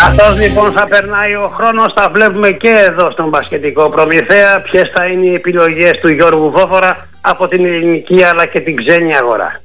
Καθώς λοιπόν θα περνάει ο χρόνος, θα βλέπουμε και εδώ στον μπασκετικό Προμηθέα ποιες θα είναι οι επιλογές του Γιώργου Βόφορα από την ελληνική αλλά και την ξένη αγορά.